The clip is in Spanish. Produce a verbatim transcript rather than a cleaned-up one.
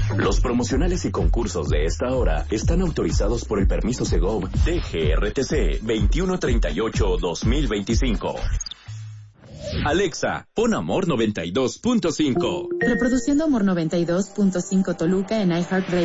Los promocionales y concursos de esta hora están autorizados por el permiso Segov D G R T C veintiuno treinta y ocho guión dos mil veinticinco. Alexa, pon Amor noventa y dos punto cinco. Reproduciendo Amor noventa y dos punto cinco Toluca en iHeartRadio.